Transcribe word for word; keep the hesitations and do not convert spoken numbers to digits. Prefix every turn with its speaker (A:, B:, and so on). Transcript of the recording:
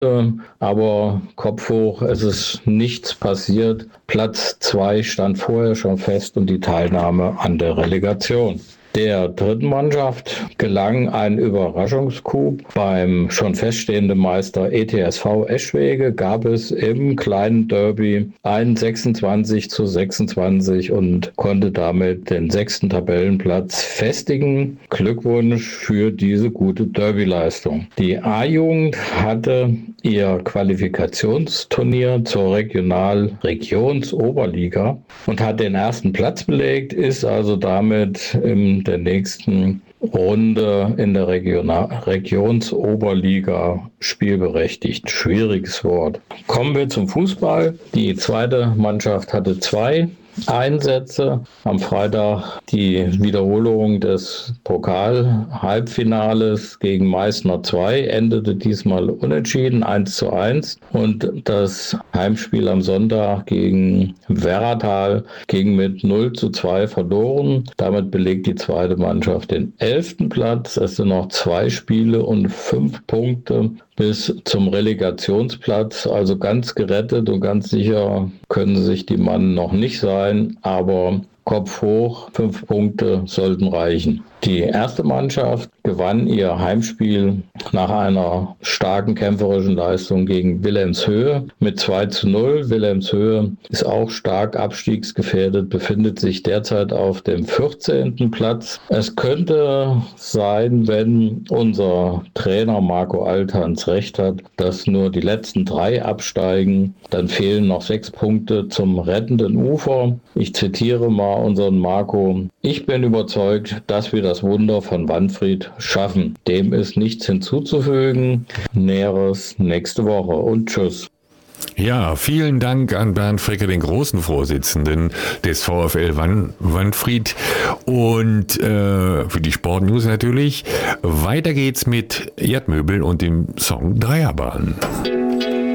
A: aber Kopf hoch, es ist nichts passiert. Platz zwei stand vorher schon fest und die Teilnahme an der Relegation. Der dritten Mannschaft gelang ein Überraschungscoup. Beim schon feststehenden Meister E T S V Eschwege gab es im kleinen Derby ein sechsundzwanzig zu sechsundzwanzig und konnte damit den sechsten Tabellenplatz festigen. Glückwunsch für diese gute Derbyleistung. Die A-Jugend hatte ihr Qualifikationsturnier zur Regional-Regions-Oberliga und hat den ersten Platz belegt, ist also damit im der nächsten Runde in der Regional- Regionsoberliga spielberechtigt. Schwieriges Wort. Kommen wir zum Fußball. Die zweite Mannschaft hatte zwei Einsätze. Am Freitag die Wiederholung des Pokal-Halbfinales gegen Meißner zwei endete diesmal unentschieden, eins zu eins. Und das Heimspiel am Sonntag gegen Werratal ging mit null zu zwei verloren. Damit belegt die zweite Mannschaft den elften Platz. Es sind noch zwei Spiele und fünf Punkte bis zum Relegationsplatz. Also ganz gerettet und ganz sicher können sich die Mannen noch nicht sein, aber Kopf hoch, fünf Punkte sollten reichen. Die erste Mannschaft gewann ihr Heimspiel nach einer starken kämpferischen Leistung gegen Wilhelmshöhe mit zwei zu null. Wilhelmshöhe ist auch stark abstiegsgefährdet, befindet sich derzeit auf dem vierzehnten Platz. Es könnte sein, wenn unser Trainer Marco Althans recht hat, dass nur die letzten drei absteigen. Dann fehlen noch sechs Punkte zum rettenden Ufer. Ich zitiere mal unseren Marco: Ich bin überzeugt, dass wir das Wunder von Wanfried schaffen. Dem ist nichts hinzuzufügen. Näheres nächste Woche und tschüss.
B: Ja, vielen Dank an Bernd Fricke, den großen Vorsitzenden des VfL Wan- Wanfried, und äh, für die Sportnews natürlich. Weiter geht's mit Erdmöbel und dem Song Dreierbahn.